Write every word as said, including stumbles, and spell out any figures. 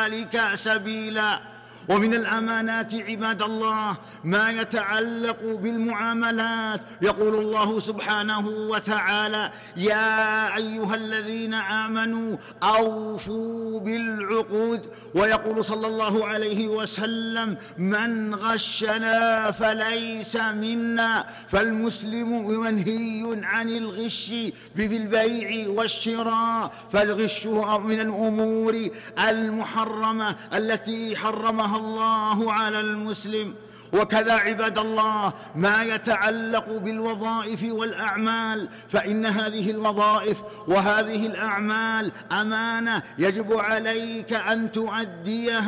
ذلك سبيلا. ومن الأمانات عباد الله ما يتعلق بالمعاملات. يقول الله سبحانه وتعالى: يا أيها الذين آمنوا أوفوا بالعقود. ويقول صلى الله عليه وسلم: من غشنا فليس منا. فالمسلم منهي عن الغش في البيع والشراء، فالغش من الأمور المحرمة التي حرمها الله على المسلم. وكذا عباد الله ما يتعلق بالوظائف والأعمال، فإن هذه الوظائف وهذه الأعمال أمانة يجب عليك أن تؤديها